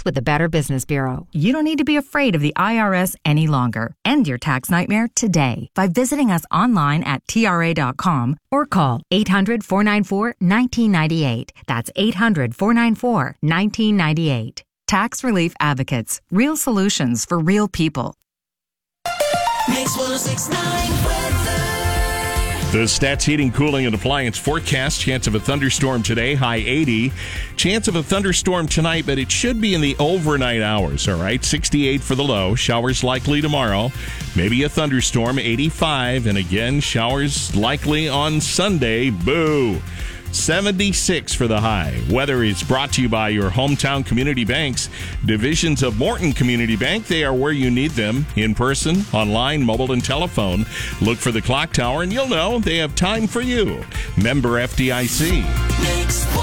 tax with the Better Business Bureau. You don't need to be afraid of the IRS any longer. End your tax nightmare today by visiting us online at TRA.com or call 800-494-1998. That's 800-494-1998. Tax Relief Advocates. Real solutions for real people. Mix 106.9 weather. The Stats Heating, Cooling, and Appliance forecast. Chance of a thunderstorm today, high 80. Chance of a thunderstorm tonight, but it should be in the overnight hours, all right? 68 for the low. Showers likely tomorrow. Maybe a thunderstorm, 85. And again, showers likely on Sunday. Boo. 76 for the high. Weather is brought to you by your hometown community banks. Divisions of Morton Community Bank. They are where you need them. In person, online, mobile, and telephone. Look for the clock tower and you'll know they have time for you. Member FDIC. Mix